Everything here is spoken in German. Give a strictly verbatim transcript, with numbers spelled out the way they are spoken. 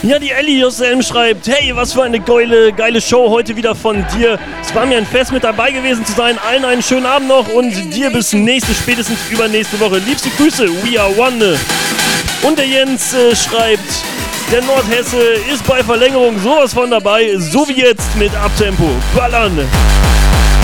Ja, die Ellie aus der Elm schreibt, hey, was für eine geile, geile Show heute wieder von dir. Es war mir ein Fest, mit dabei gewesen zu sein. Allen einen schönen Abend noch und dir bis nächste, spätestens übernächste Woche. Liebste Grüße, we are one. Und der Jens äh, schreibt, der Nordhesse ist bei Verlängerung sowas von dabei, so wie jetzt mit Abtempo. Ballern!